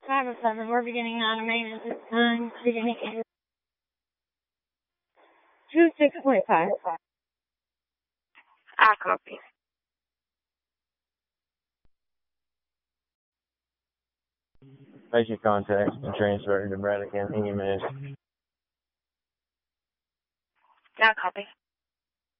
507, we're beginning non-maintenance at 9, beginning 26.5. I copy. Make your contact and transfer to Bradley County EMS. I copy.